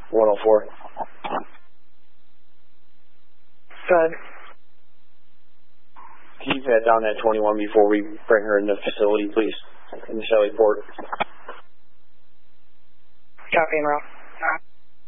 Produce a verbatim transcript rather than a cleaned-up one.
one oh four. Go ahead. Can you head down that twenty-one before we bring her in the facility, please? In the Shelley Port. Copy, en route.